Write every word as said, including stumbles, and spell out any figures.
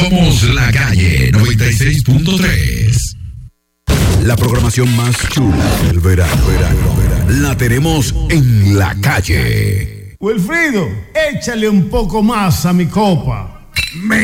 Somos La Calle noventa y seis punto tres. La programación más chula del verano, verano, verano, la tenemos en La Calle. Wilfrido, échale un poco más a mi copa. Me